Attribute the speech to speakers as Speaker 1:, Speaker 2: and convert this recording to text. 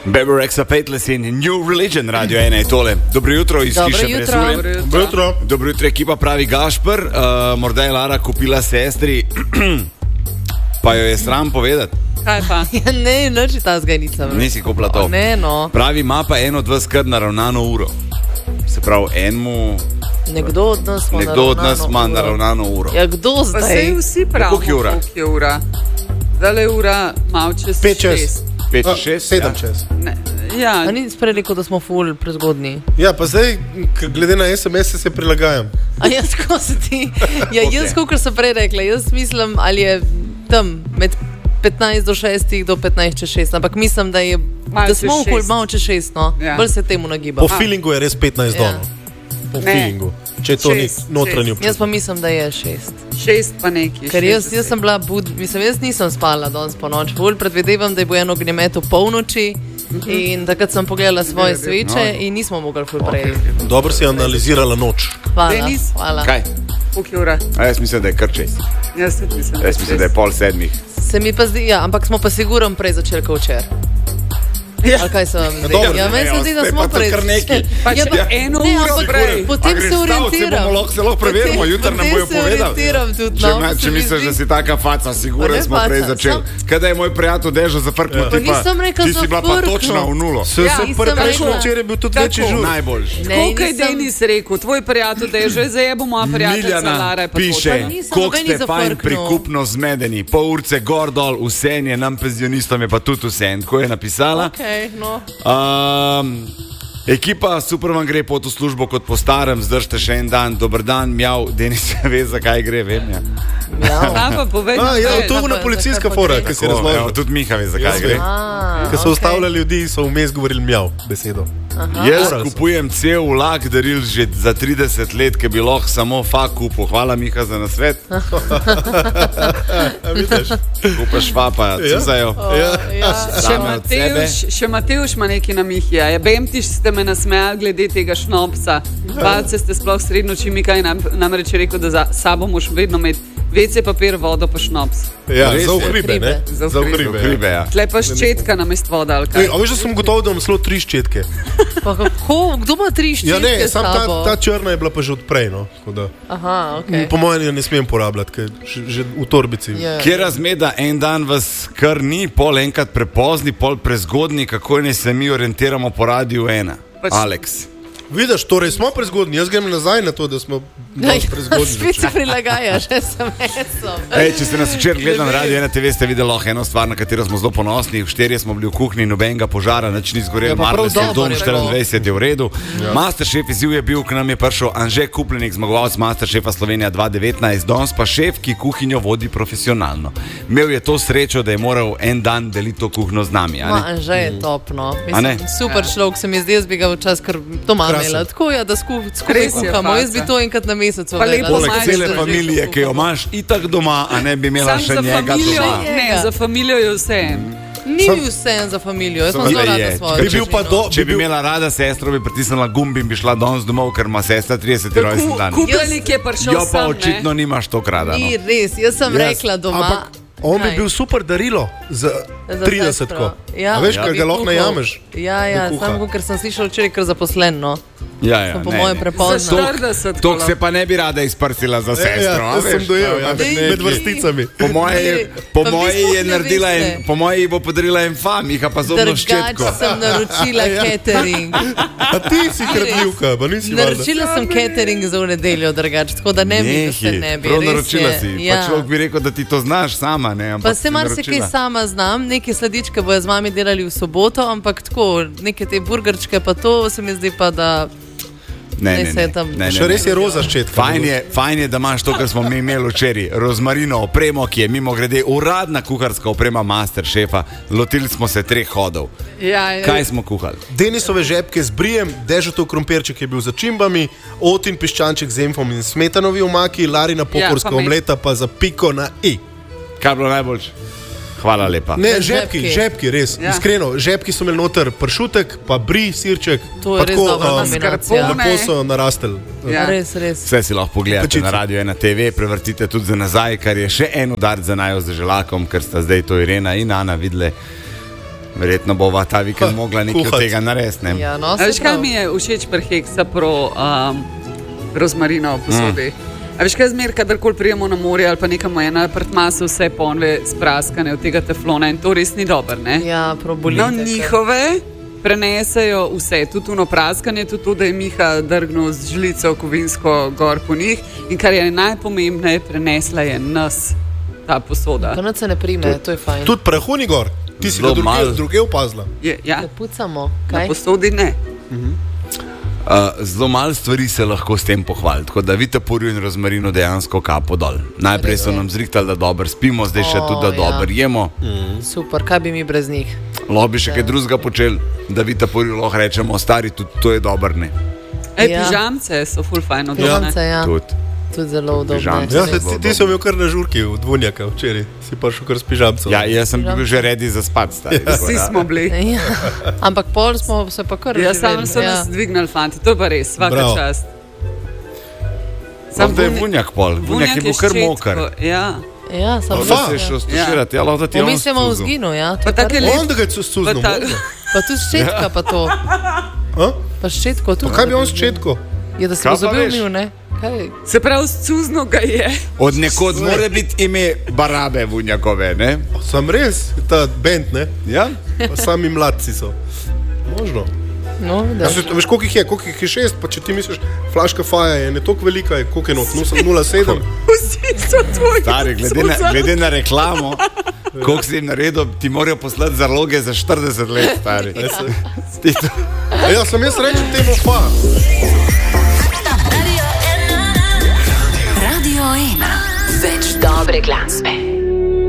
Speaker 1: Baby Rexa Fateless in New Religion, Radio 1 je tole. Dobro jutro iz hiše Presulje. Dobro jutro, ekipa pravi Gašper. Morda je Lara kupila sestri, pa jo je sram povedati.
Speaker 2: Kaj pa?
Speaker 3: Ja, ne, noči ta zgajnica.
Speaker 1: Nisi kupila to.
Speaker 3: Ne, no.
Speaker 1: Pravi, ima pa eno od vas kar naravnano uro. Se pravi, enemu...
Speaker 3: Nekdo od nas ima
Speaker 1: naravnano uro.
Speaker 3: Ja, kdo zdaj?
Speaker 2: Pa sej vsi pravimo,
Speaker 1: koliko
Speaker 2: je ura. Zdaj je ura malo čez 6.
Speaker 4: 7 čez.
Speaker 2: Ja.
Speaker 3: A ni sprej rekel, da smo ful prezgodni?
Speaker 4: Ja, pa zdaj, glede na SMS se prilagajam.
Speaker 3: A jaz, ko se ti... Ja, jaz, kot sem prej rekla, jaz mislim, ali je tam med 15 do 6 do 15 čez 6, ampak mislim, da smo ful malo čez 6, no.
Speaker 2: Ja.
Speaker 3: Bolj se temu nagiba.
Speaker 4: Po feelingu je res 15 do. Po feelingu. Če je to nek notranji občutek.
Speaker 3: Jaz pa mislim, da je 6.
Speaker 2: 6 pa neki.
Speaker 3: Ker jaz sem bila jaz nisem spala danes po noč. Ful predvidevam, da je bo en ognjemet v polnoči in takrat sem pogledala svoje sveče in nismo mogli ful prej.
Speaker 4: Dobro si analizirala noč.
Speaker 3: Hvala.
Speaker 1: Kaj?
Speaker 2: Koliko je ura?
Speaker 1: A jaz mislim, da je kar 6.
Speaker 2: Jaz
Speaker 1: mislim, da je pol 7.
Speaker 3: Se mi pa zdi, ja, ampak smo pa sigurno prej začeli kot včeraj.
Speaker 2: Ja.
Speaker 3: Ali kaj se vam zdi? Ja, meni se zdi, da smo prej.
Speaker 2: Pa če pa eno uro prej.
Speaker 3: Potem se orientiram.
Speaker 1: Se lahko preverimo, jutri nam bojo povedali. Če misliš, da si taka faca, sigurno smo prej začeli. Kada je moj prijatelj Dežo zafrknil, ti si bila pa točna v nulo.
Speaker 4: Prejšnjo včeraj je bil tudi večji žur.
Speaker 1: Najboljši.
Speaker 2: Koliko je Denis rekel, tvoj prijatelj Dežo je zajebo moja prijateljica Lara.
Speaker 1: Piše, koliko ste fajn prikupno zmedeni, pol urce gor dol, vse je nam penzionistom je pa tudi vse. Tako je napisala.
Speaker 3: No.
Speaker 1: Ekipa, super vam gre pot v službo kot po starem, zdržite še en dan, dober dan, mjav, Denis ve, zakaj gre, vem, ja.
Speaker 4: To je ona policijska fora, ki si razložil.
Speaker 1: Tudi Miha ve, zakaj gre.
Speaker 4: Ko so ustavljali ljudi, so vmes govorili mjav besedo.
Speaker 1: Jaz kupujem cel vlak daril že za 30 let, ki bi lahko samo fak kupil. Hvala, Miha, za nasvet. Kupaš fapa, cuzajo.
Speaker 2: Še Matevš ima nekaj na Mihija. Bemtiš ste me nasmejali glede tega šnopsa. Palce ste sploh srednjo oči, Mika je namreč rekel, da za sabo moš vedno imeti WC papir, vodo pa šnops.
Speaker 4: Ja, za uhribe, ne? Za uhribe,
Speaker 1: ja.
Speaker 2: Tle pa ščetka namest voda, ali kaj?
Speaker 4: A veš, da sem gotov, da imam slo 3 ščetke.
Speaker 3: Pa kako? Kdo ima 3 ščetke?
Speaker 4: Ja, ne, sam ta črna je bila pa že odprej, no.
Speaker 3: Aha, okej.
Speaker 4: Po mojem jo ne smem porabljati, ker že v torbici.
Speaker 1: Kje razmeda, en dan vas kar ni, pol enkrat prepozni, pol prezgodni, kako ne se mi orientiramo po Radiu 1? Alex.
Speaker 4: Vidiš, torej smo prezgodni, jaz grem nazaj na to, da smo prezgodni.
Speaker 3: Spet se prilagajaš SMS-om.
Speaker 1: Če ste nas včeraj gledali na Radio 1 TV, ste videli eno stvar, na katero smo zelo ponosni. Štirje smo bili v kuhinji, nobenega požara, nič ni zgorel, Marles je dom 24 je v redu. Masterchef izziv je bil, k nam je prišel Anže Kupljenik, zmagovalec Masterchefa Slovenija 2019, danes pa šef, ki kuhinjo vodi profesionalno. Imel je to srečo, da je moral en dan deliti to kuhno z nami.
Speaker 3: Anže je top, no. Mislim, super človek se mi zdi, jaz bi ga včas kar doma tako je, da skupaj kuhamo. Jaz bi to enkrat na mesec
Speaker 1: vedela. Poleg cele familije, ki jo imaš itak doma, a ne bi imela še njega doma.
Speaker 2: Ne, za familijo je vse.
Speaker 3: Ni mi vse za familijo, jaz sem zelo rada svojo.
Speaker 1: Če bi imela rada sestro, bi pritisnila gumb in bi šla danes domov, ker ima sestra 30 rojstni dan.
Speaker 2: Kupljenik je prišel sam,
Speaker 1: jo pa očitno nimaš to rada.
Speaker 3: Ni res, jaz sem rekla doma.
Speaker 4: On bi bil super darilo za 30-ko. A veš, kaj ga lahko najameš?
Speaker 3: Ja, samo ker sem slišal včeraj kar zaposlen, no.
Speaker 1: Ja,
Speaker 3: po mojem prepozno.
Speaker 1: To se pa ne bi rada izprsila za sestro.
Speaker 4: Ja, sem dojel, med vrsticami.
Speaker 1: Po moji je naredila po moji bo podarila en fam, jih pa zobno ščetko.
Speaker 3: Drugače sem naročila catering.
Speaker 4: A ti si kradljivka, pa nisi varda.
Speaker 3: Naročila sem catering za v nedeljo, drugače, tako da ne bi, da se ne bi.
Speaker 1: Prav naročila si, pa človek bi rekel, da ti to znaš sama, ne?
Speaker 3: Pa se marsikaj sama znam, neke sladičke bojo z vami delali v soboto, ampak tako, neke te burgerčke pa to se mi zdi pa, da
Speaker 1: Ne.
Speaker 4: Še res je roza ščetka.
Speaker 1: Fajn je, da imaš to, kar smo mi imeli včeraj. Rozmarino opremo, ki je mimo grede uradna kuharska oprema Masterchefa. Lotili smo se 3 hodov. Kaj smo kuhali?
Speaker 4: Denisove žepke z brijem, Dežetov krompirček je bil za čimbami, Otin piščanček z enfom in smetanovi omaki, Larina pohorska omleta pa za piko na i.
Speaker 1: Kaj je bilo najboljše? Hvala lepa.
Speaker 4: Ne, žepki, res. Ja. Iskreno, žepki so imeli noter pršutek, pa bri, sirček.
Speaker 3: To je res dobra kombinacija.
Speaker 4: Lepo so narastel.
Speaker 3: Ja. Res.
Speaker 1: Vse si lahko pogledate na Radio 1 TV, prevrtite tudi za nazaj, kar je še en udar za najo z želakom, ker sta zdaj to Irena in Ana videle. Verjetno bova ta vikend mogla nekaj od tega narediti.
Speaker 3: Ja, no,
Speaker 2: veš, kaj mi je všeč pri Heksa Pro rozmarino posodi? A veš, kaj zmer, kadarkoli prijemo na morje ali pa nekam v ena apartma, so vse ponve spraskane od tega teflona in to res ni dobro, ne?
Speaker 3: Ja, probolite.
Speaker 2: No, njihove prenesejo vse, tudi ono praskanje, tudi to, da je Miha drgnil z žlico kovinsko gor po njih in kar je najpomembneje, prenesla je nas ta posoda.
Speaker 3: To se ne prime, to je fajn.
Speaker 4: Tudi prahu ni gor, ti si ga druge opazila.
Speaker 2: Ja,
Speaker 3: pucamo,
Speaker 2: kaj? Na posodi ne.
Speaker 1: Zelo malo stvari se lahko s tem pohvali, tako da vitapurju in rozmarino dejansko kapo dol. Najprej so nam zrihtali, da dobro spimo, zdaj še tudi, da dobro jemo.
Speaker 3: Super, kaj bi mi brez njih?
Speaker 1: Lahko bi še kaj drugega počeli, da vitapurju lahko rečemo, stari, tudi to je dobro, ne?
Speaker 2: Pižamce so ful fajn odobne.
Speaker 3: Pižamce, ja. Tudi zelo udobne.
Speaker 4: Ja, ti si imel kar na žurki v Dvunjaka včeraj, si pa šel kar s pižamcem.
Speaker 1: Ja, jaz sem bil že ready za spat, stari.
Speaker 2: Vsi smo bili.
Speaker 3: Ja. Ampak pol smo se pa kar
Speaker 2: ja, samo so nas dvignali fanti, to pa res, svaka čast.
Speaker 1: Sam da je Vunjak pol, Vunjak je bil kar mokar.
Speaker 2: Ja.
Speaker 3: Ja, samo
Speaker 1: da se je šel stuširati, ja, lahko da ti je on
Speaker 3: stuzu. Pomislimo v zginu, ja.
Speaker 2: Pa tako je
Speaker 4: on, da ga je stuzno.
Speaker 3: Pa tudi ščetka pa to. Pa ščetko tudi.
Speaker 4: Kaj bi on s ščetko?
Speaker 3: Je, da se bo zobe umil, ne? Kaj?
Speaker 2: Se pravi, stuzno ga je.
Speaker 1: Od nekod mora biti ime Barabe Vunjakove, ne?
Speaker 4: Sam res, ta band, ne?
Speaker 1: Ja.
Speaker 4: Pa sami mladci so. Možno.
Speaker 3: No,
Speaker 4: veš, koliko jih je 6, pa če ti misliš, flaška faja je ne toliko velika, koliko je not, 0,7.
Speaker 2: Vsi so tvoji.
Speaker 1: Stari, glede na reklamo, koliko si jim naredil, ti morajo poslati zaloge za 40 let, stari.
Speaker 4: Ja, sem jaz rečem temu fa.
Speaker 5: Radio 1. Več dobre glasbe.